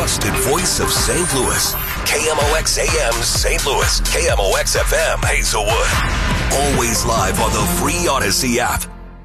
trusted voice of St. Louis. KMOX AM St. Louis. KMOX FM Hazelwood. Always live on the free Odyssey app.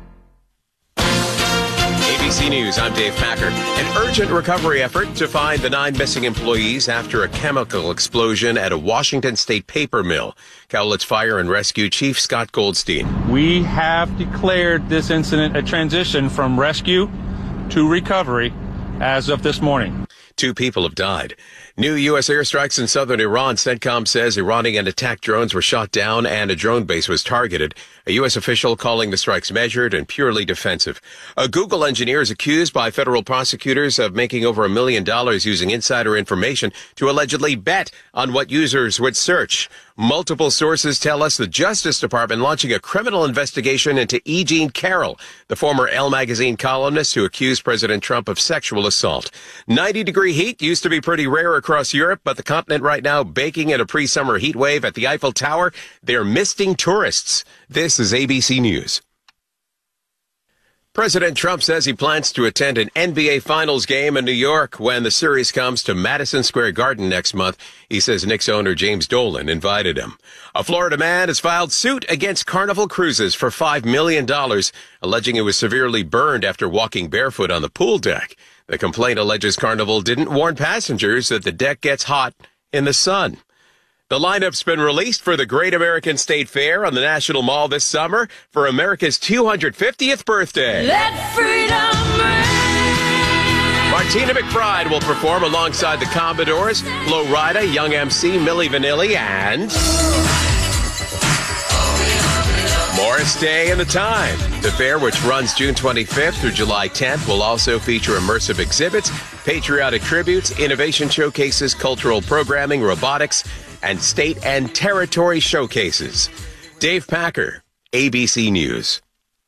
ABC News, I'm Dave Packer. An urgent recovery effort to find the 9 missing employees after a chemical explosion at a Washington State paper mill. Cowlitz Fire and Rescue Chief Scott Goldstein. We have declared this incident a transition from rescue to recovery as of this morning. 2 people have died. New U.S. airstrikes in southern Iran. CENTCOM says Iranian attack drones were shot down and a drone base was targeted. A U.S. official calling the strikes measured and purely defensive. A Google engineer is accused by federal prosecutors of making over $1 million using insider information to allegedly bet on what users would search. Multiple sources tell us the Justice Department launching a criminal investigation into E. Jean Carroll, the former Elle magazine columnist who accused President Trump of sexual assault. 90-degree heat used to be pretty rare across Europe, but the continent right now baking in a pre-summer heat wave at the Eiffel Tower. They're misting tourists. This is ABC News. President Trump says he plans to attend an NBA Finals game in New York when the series comes to Madison Square Garden next month. He says Knicks owner James Dolan invited him. A Florida man has filed suit against Carnival Cruises for $5 million, alleging it was severely burned after walking barefoot on the pool deck. The complaint alleges Carnival didn't warn passengers that the deck gets hot in the sun. The lineup's been released for the Great American State Fair on the National Mall this summer for America's 250th birthday. Let freedom ring. Martina McBride will perform alongside the Commodores, Flo Rida, Young MC, Milli Vanilli, and Morris Day and the Time. The fair, which runs June 25th through July 10th, will also feature immersive exhibits, patriotic tributes, innovation showcases, cultural programming, robotics, and state and territory showcases. Dave Packer, ABC News.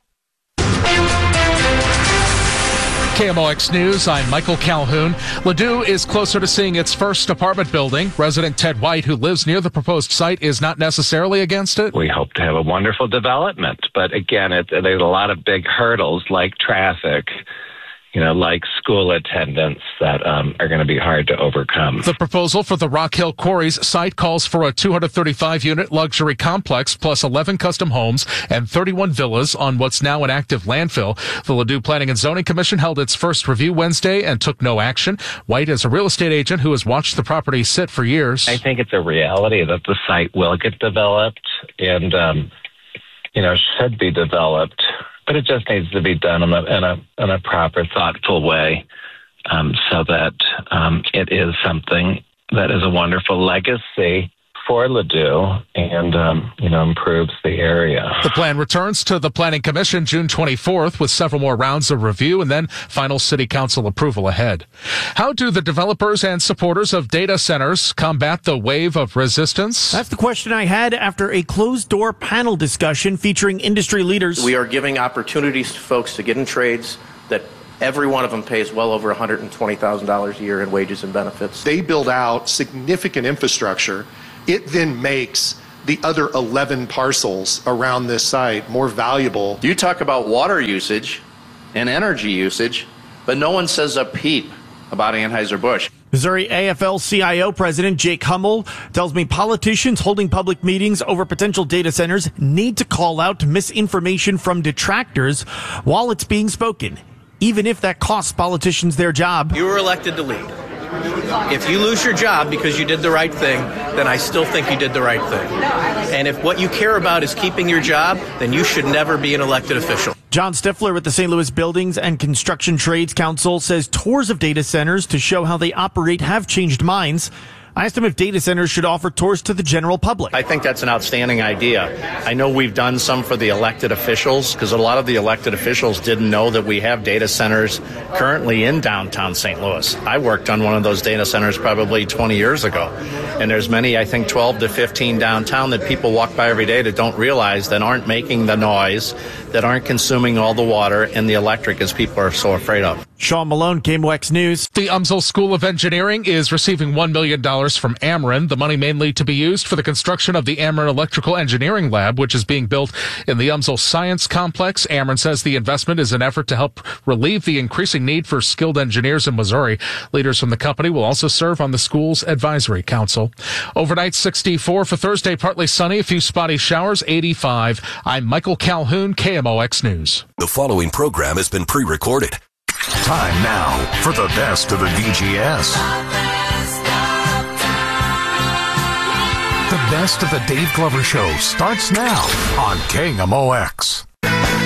KMOX News, I'm Michael Calhoun. Ladue is closer to seeing its first apartment building. Resident Ted White, who lives near the proposed site, is not necessarily against it. We hope to have a wonderful development, but again, there's a lot of big hurdles like traffic, like school attendance that are going to be hard to overcome. The proposal for the Rock Hill Quarries site calls for a 235-unit luxury complex plus 11 custom homes and 31 villas on what's now an active landfill. The Ladue Planning and Zoning Commission held its first review Wednesday and took no action. White is a real estate agent who has watched the property sit for years. I think it's a reality that the site will get developed and, should be developed. But it just needs to be done in a proper, thoughtful way so that it is something that is a wonderful legacy for Ladue and, improves the area. The plan returns to the Planning Commission June 24th with several more rounds of review and then final City Council approval ahead. How do the developers and supporters of data centers combat the wave of resistance? That's the question I had after a closed-door panel discussion featuring industry leaders. We are giving opportunities to folks to get in trades that every one of them pays well over $120,000 a year in wages and benefits. They build out significant infrastructure. It then makes the other 11 parcels around this site more valuable. You talk about water usage and energy usage, but no one says a peep about Anheuser-Busch. Missouri AFL-CIO President Jake Hummel tells me politicians holding public meetings over potential data centers need to call out misinformation from detractors while it's being spoken, even if that costs politicians their job. You were elected to lead. If you lose your job because you did the right thing, then I still think you did the right thing. And if what you care about is keeping your job, then you should never be an elected official. John Stifler with the St. Louis Buildings and Construction Trades Council says tours of data centers to show how they operate have changed minds. I asked him if data centers should offer tours to the general public. I think that's an outstanding idea. I know we've done some for the elected officials because a lot of the elected officials didn't know that we have data centers currently in downtown St. Louis. I worked on one of those data centers probably 20 years ago. And there's many, I think 12 to 15 downtown that people walk by every day that don't realize, that aren't making the noise, that aren't consuming all the water and the electric as people are so afraid of. Sean Malone, KMOX News. The UMSL School of Engineering is receiving $1 million from Ameren, the money mainly to be used for the construction of the Ameren Electrical Engineering Lab, which is being built in the UMSL Science Complex. Ameren says the investment is an effort to help relieve the increasing need for skilled engineers in Missouri. Leaders from the company will also serve on the school's advisory council. Overnight 64 for Thursday, partly sunny, a few spotty showers, 85. I'm Michael Calhoun, KMOX News. The following program has been pre-recorded. Time now for the best of the DGS. The best of the Dave Glover Show starts now on KMOX.